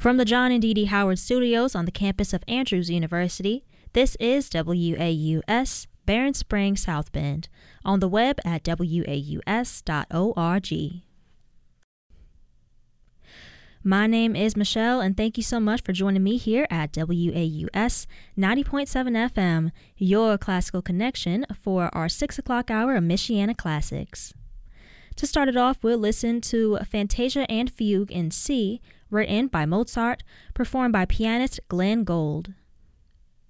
From the John and Dee Dee Howard Studios on the campus of Andrews University, this is WAUS, Barron Springs, South Bend, on the web at waus.org. My name is Michelle, and thank you so much for joining me here at WAUS 90.7 FM, your classical connection for our 6 o'clock hour of Michiana Classics. To start it off, we'll listen to Fantasia and Fugue in C, written by Mozart, performed by pianist Glenn Gould.